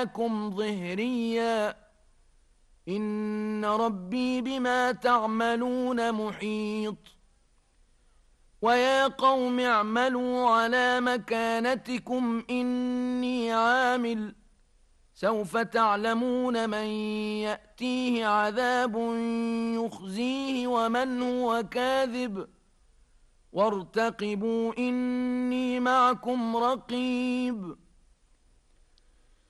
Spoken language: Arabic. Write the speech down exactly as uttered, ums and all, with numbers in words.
لكم ظهريا إن ربي بما تعملون محيط ويا قوم اعملوا على مكانتكم إني عامل سوف تعلمون من يأتيه عذاب يخزيه ومن هو كاذب وارتقبوا إني معكم رقيب